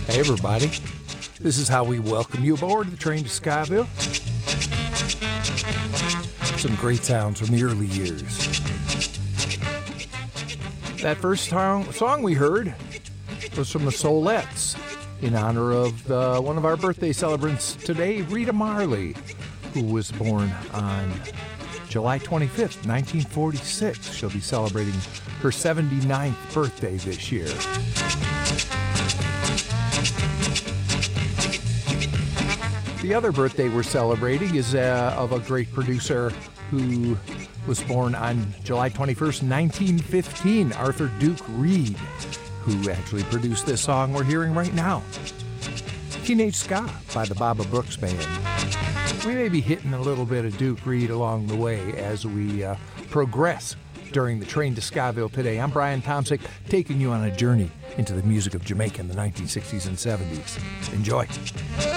Hey everybody, this is how we welcome you aboard the train to Skyville. Some great sounds from the early years. That first song we heard was from the Soulettes in honor of one of our birthday celebrants today, Rita Marley, who was born on July 25th, 1946. She'll be celebrating her 79th birthday this year. The other birthday we're celebrating is of a great producer who was born on July 21st, 1915, Arthur Duke Reid, who actually produced this song we're hearing right now, Teenage Ska by the Baba Brooks Band. We may be hitting a little bit of Duke Reid along the way as we progress during the train to Skyville today. I'm Brian Tomsick, taking you on a journey into the music of Jamaica in the 1960s and 70s. Enjoy.